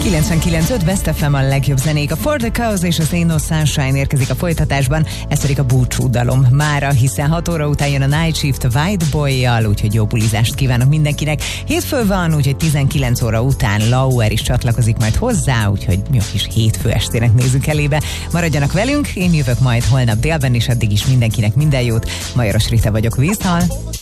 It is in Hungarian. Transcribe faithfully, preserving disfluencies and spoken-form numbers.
kilencvenkilenc öt Best ef em a legjobb zenék. A For the Cause és az Ain't No Sunshine érkezik a folytatásban, ez pedig a búcsúdalom mára, hiszen hat óra után jön a Night Shift White Boy-jal, úgyhogy jó bulizást kívánok mindenkinek. Hétfő van, úgyhogy tizenkilenc óra után Lauer is csatlakozik majd hozzá, úgyhogy mi a kis hétfő estének nézzük elébe. Maradjanak velünk, én jövök majd holnap délben, és addig is mindenkinek minden jót. Majoros Rita vagyok, Vízhal.